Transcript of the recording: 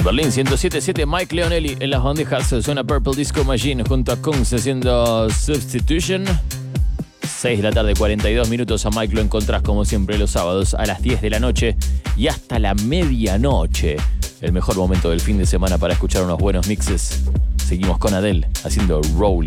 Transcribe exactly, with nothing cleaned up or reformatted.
Berlín ciento siete punto siete, Mike Leonelli en las bandejas. Suena Purple Disco Machine junto a Kungs haciendo Substitution. seis de la tarde, cuarenta y dos minutos. A Mike lo encontrás como siempre los sábados a las diez de la noche y hasta la medianoche. El mejor momento del fin de semana para escuchar unos buenos mixes. Seguimos con Adele haciendo Rolling.